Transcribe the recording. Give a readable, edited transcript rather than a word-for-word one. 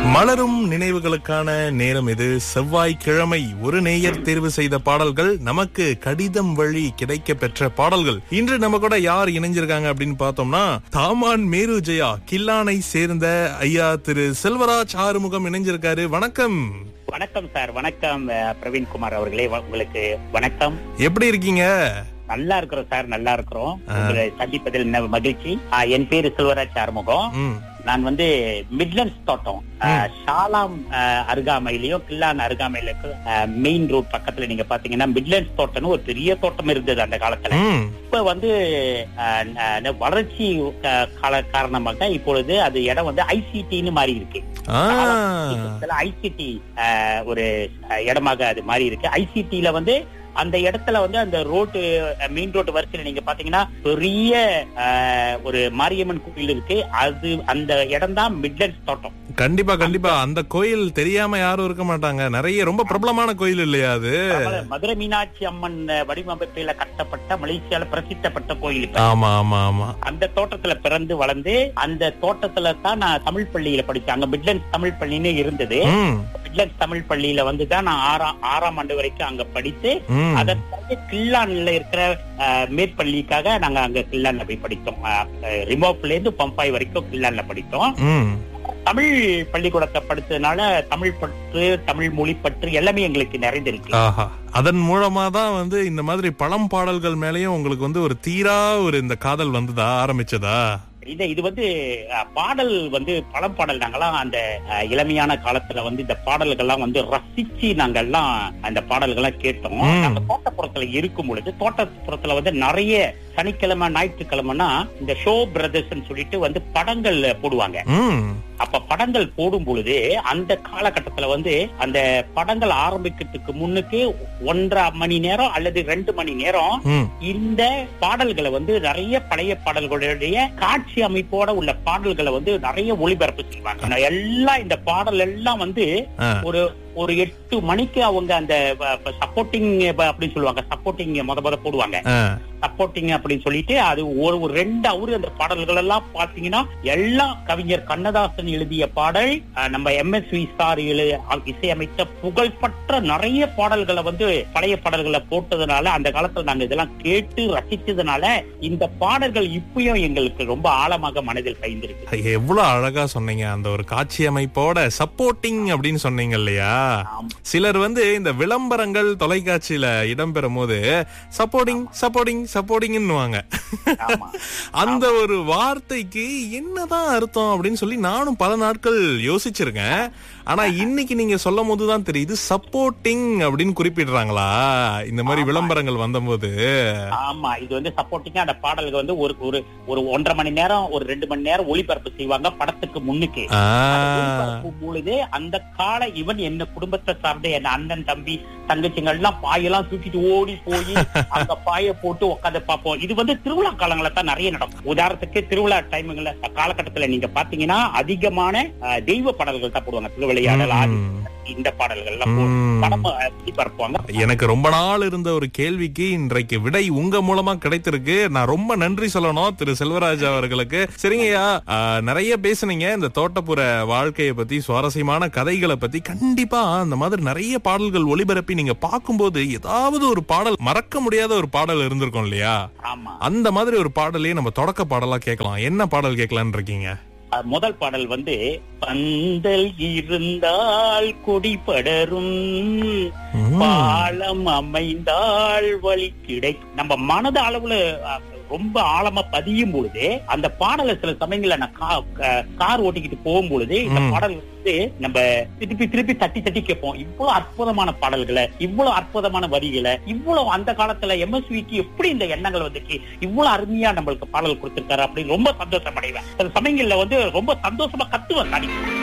மலரும் நினைவுகளுக்கான நேரம் இது. செவ்வாய்க்கிழமை ஒரு நேயர் தேர்வு செய்த பாடல்கள், நமக்கு கடிதம் வழி கிடைக்க பெற்ற பாடல்கள். இன்று நம்ம கூட யார் இணைஞ்சிருக்காங்க அப்படின்னு பார்த்தோம்னா, தாமான் மேரு ஜெயா கில்லானை சேர்ந்த ஐயா திரு செல்வராஜ் ஆறுமுகம் இணைஞ்சிருக்காரு. வணக்கம். வணக்கம் சார். வணக்கம் பிரவீன்குமார் அவர்களே, உங்களுக்கு வணக்கம். எப்படி இருக்கீங்க? நல்லா இருக்கிறோம் சார், நல்லா இருக்கிறோம். உங்களை சந்திப்பதில் மகிழ்ச்சி. என் பேரு செல்வராஜ் ஆறுமுகம். நான் மிட்லண்ட்ஸ் தோட்டம் ஷாலாம் அருகாமையிலயும் கில்லான் அருகாமையிலுக்கு மெயின் ரோட் பக்கத்துல நீங்க பாத்தீங்கன்னா மிட்லண்ட்ஸ் தோட்டம்னு ஒரு பெரிய தோட்டம் இருந்தது அந்த காலத்துல. இப்ப வளர்ச்சி காரணமாக இப்பொழுது அது இடம் ஐசிடின்னு மாறி இருக்கு. ஐசிடி ஒரு இடமாக அது மாறி இருக்கு. ஐசிடில அந்த இடத்துல அந்த ரோட்டு மெயின் ரோட்டு வரிசையில நீங்க பாத்தீங்கன்னா பெரிய ஒரு மாரியம்மன் கோயில் இருக்கு. அது அந்த இடம் தான் மிட்லண்ட்ஸ் தோட்டம். கண்டிப்பா கண்டிப்பா. அந்த கோயில் தெரியாம யாரும் இருக்க மாட்டாங்க. நிறைய ரொம்ப பிரபலமான கோயில் இல்லையா அது? மதுரை மீனாட்சி அம்மன் வடிவமைப்பில கட்டப்பட்ட மலேசியால பிரசித்தப்பட்ட கோயில். ஆமா ஆமா ஆமா. அந்த தோட்டத்துல பிறந்து வளர்ந்து அந்த தோட்டத்துல தான் நான் தமிழ் பள்ளியில படிச்சேன். அங்க மிட்லண்ட்ஸ் தமிழ் பள்ளின்னு இருந்தது. மிட்லண்ட்ஸ் தமிழ் பள்ளியில தான் நான் ஆறாம் ஆண்டு வரைக்கும் அங்க படித்து, அதற்கு கில்லான்ல இருக்கிற மேற்பள்ளிக்காக நாங்க அங்க கில்லான்ல போய் படித்தோம். ரிமோப்ல இருந்து பம்பாய் வரைக்கும் கில்லான்ல படித்தோம். தமிழ் பள்ளிக்கூடத்தை படிச்சதுனால தமிழ் பற்று, தமிழ் மொழி பற்று எல்லாமே எங்களுக்கு நிறைந்திருக்கு. அதன் மூலமா தான் இந்த மாதிரி பழம் பாடல்கள் மேலயும் உங்களுக்கு ஒரு தீரா இந்த காதல் ஆரம்பிச்சதா? இது பாடல் பழம் பாடல் நாங்கெல்லாம் அந்த இளமையான காலத்துல இந்த பாடல்கள்லாம் ரசிச்சு நாங்கெல்லாம் அந்த பாடல்கள்லாம் கேட்டோம். நாங்க தோட்டப்புறத்துல இருக்கும் பொழுது தோட்டப்புறத்துல நிறைய சனிக்கிழமை ஞாயிற்றுக்கிழமைனா இந்த ஷோ பிரதர்ஸ் சொல்லிட்டு படங்கள் போடுவாங்க. அப்ப படங்கள் போடும் பொழுது அந்த காலகட்டத்துல அந்த படங்கள் ஆரம்பிக்கிறதுக்கு முன்னுக்கு 1.5 மணி நேரம் அல்லது 2 மணி நேரம் இந்த பாடல்களை நிறைய பழைய பாடல்களுடைய காட்சி அமைப்போட உள்ள பாடல்களை நிறைய ஒளிபரப்பு செய்வாங்க. எல்லாம் இந்த பாடல் எல்லாம் ஒரு 8 மணிக்கு அவங்க அந்த சப்போர்ட்டிங் அப்படின்னு சொல்லுவாங்க. சப்போர்ட்டிங் முத போடுவாங்க. சப்போர்ட்டிங் அப்படின்னு சொல்லிட்டு அது ஒரு 2 ஹவர் அந்த பாடல்கள் எல்லாம் பாத்தீங்கன்னா எல்லாம் கவிஞர் கண்ணதாசன் எழுதிய பாடல், நம்ம MSV சார் இசையமைத்த புகழ்பெற்ற நிறைய பாடல்களை பழைய பாடல்களை போட்டதுனால அந்த காலத்துல நாங்க இதெல்லாம் கேட்டு ரசிச்சதுனால இந்த பாடல்கள் இப்பயும் எங்களுக்கு ரொம்ப ஆழமாக மனதில் பதிந்திருக்கு. எவ்வளவு அழகா சொன்னீங்க. அந்த ஒரு காட்சி அமைப்போட சப்போர்ட்டிங் அப்படின்னு சொன்னீங்க இல்லையா? சிலர் இந்த விளம்பரங்கள் தொலைக்காட்சியில இடம்பெறும் போது சப்போர்ட்டிங் சப்போர்ட்டிங் சப்போர்ட்டிங்னுவாங்க. அந்த ஒரு வார்த்தைக்கு என்னதான் அர்த்தம் அப்படின்னு சொல்லி நானும் பல நாட்கள் யோசிச்சிருக்கேன். ஆனா இன்னைக்கு நீங்க சொல்லும் போதுதான் தெரியுது சப்போர்ட்டிங் அப்படின்னு குறிப்பிடுறாங்களா இந்த மாதிரி விளம்பரங்கள் வந்தபோது. ஆமா, இது சப்போர்ட்டிங்கா அந்த பாடல்கள் ஒரு 1.5 மணி நேரம் ஒரு 2 மணி நேரம் ஒளிபரப்பு செய்வாங்க படத்துக்கு முன்னுக்கு. பொழுது அந்த கால இவன் என்ன குடும்பத்தை சார்ந்த என் அண்ணன் தம்பி தங்கச்சிங்க எல்லாம் பாயெல்லாம் தூக்கிட்டு ஓடி போய் அந்த பாய போட்டு உட்காந்து பார்ப்போம். இது திருவிழா காலங்கள தான் நிறைய நடக்கும். உதாரணத்துக்கு திருவிழா டைம்ல காலகட்டத்துல நீங்க பாத்தீங்கன்னா அதிகமான தெய்வ பாடல்கள் தான் போடுவாங்க. திருவிளையாடல் இந்த பாடல்கள் பரப்புவாங்க. எனக்கு ரொம்ப நாள் இருந்த ஒரு கேள்விக்கு இன்றைக்கு விடை உங்க மூலமா கிடைத்திருக்கு. நான் ரொம்ப நன்றி சொல்லணும் திரு செல்வராஜ் அவர்களுக்கு. சரிங்கய்யா, நிறைய பேசுனீங்க இந்த தோட்டப்புற வாழ்க்கையை பத்தி, சுவாரஸ்யமான கதைகளை பத்தி. கண்டிப்பா அந்த மாதிரி நிறைய பாடல்கள் ஒளிபரப்பி நீங்க பார்க்கும்போது ஏதாவது ஒரு பாடல் மறக்க முடியாத ஒரு பாடல் இருந்திருக்கும் இல்லையா? அந்த மாதிரி ஒரு பாடலே நம்ம தொடக்க பாடலா கேட்கலாம். என்ன பாடல் கேட்கலான்னு இருக்கீங்க? முதல் பாடல் பந்தல் இருந்தால் கொடி படரும், பாலம் அமைந்தால் வழி கிடைக்கும். நம்ம மனது அளவுல ரொம்ப ஆழமா பதியும் பொழுது அந்த பாடலை சில சமயங்கள்ல நான் கார் ஓட்டிக்கிட்டு போகும் பொழுது இந்த பாடல் நம்ம திருப்பி திருப்பி தட்டி தட்டி கேட்போம். இவ்வளவு அற்புதமான பாடல்களை, இவ்வளவு அற்புதமான வரிகளை, இவ்வளவு அந்த காலத்துல MSVக்கு எப்படி இந்த எண்ணங்கள் வந்துச்சு, இவ்வளவு அருமையா நம்மளுக்கு பாடல் கொடுத்திருக்காரு அப்படின்னு ரொம்ப சந்தோஷம் அடைவேன். சில சமயங்கள்ல ரொம்ப சந்தோஷமா கத்துவேன்.